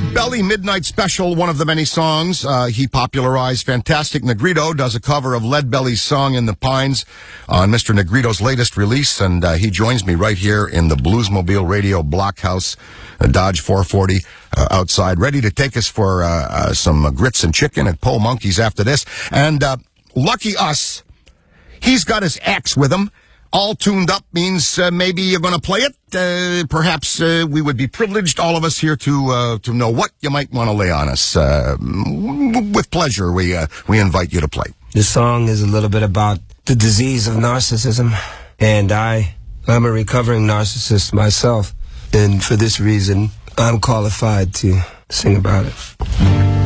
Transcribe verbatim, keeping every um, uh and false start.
Lead Belly Midnight Special, one of the many songs uh, he popularized. Fantastic Negrito does a cover of Lead Belly's song In the Pines on Mister Negrito's latest release, and uh, he joins me right here in the Bluesmobile Radio Blockhouse, uh, Dodge four forty uh, outside, ready to take us for uh, uh, some uh, grits and chicken at Po Monkeys after this. And uh, lucky us, he's got his axe with him. All tuned up means uh, maybe you're going to play it. Uh, perhaps uh, we would be privileged, all of us here, to uh, to know what you might want to lay on us. Uh, with pleasure, we uh, we invite you to play. This song is a little bit about the disease of narcissism, and I, I'm a recovering narcissist myself, and for this reason, I'm qualified to sing about it.